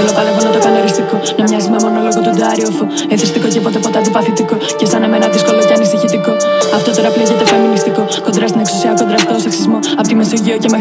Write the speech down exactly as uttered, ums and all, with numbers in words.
Θέλω παλεύω να το κάνω εριστικό. Να μοιάζει με μονόλογο του Ντάριοφο. Εθιστικό και ποτέ ποτέ αντιπαθητικό. Και σαν εμένα δύσκολο και ανησυχητικό. Αυτό τώρα πλέγεται φεμινιστικό. Κοντρά στην εξουσία, κοντρά στο σεξισμό. Απ' τη Μεσογείο και μέχρι